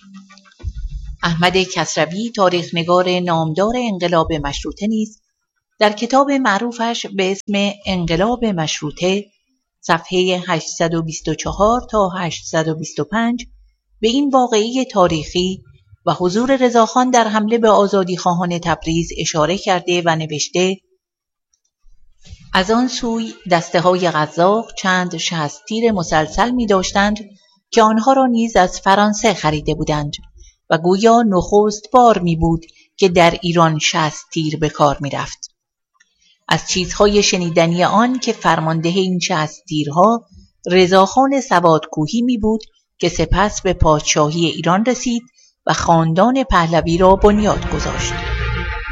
احمد کسروی تاریخ‌نگار نامدار انقلاب مشروطه نیز در کتاب معروفش به اسم انقلاب مشروطه صفحه 824 تا 825 به این واقعه تاریخی و حضور رضاخان در حمله به آزادیخواهان تبریز اشاره کرده و نوشته: از آن سوی دسته‌های قزاق چند 60 تیر مسلسل می داشتند که آنها را نیز از فرانسه خریده بودند و گویا نخست بار می بود که در ایران 60 تیر به کار می رفت. از چیزهای شنیدنی آن که فرمانده این 60 تیرها رضاخان سوادکوهی می بود که سپس به پادشاهی ایران رسید و خاندان پهلوی را بنیاد گذاشت.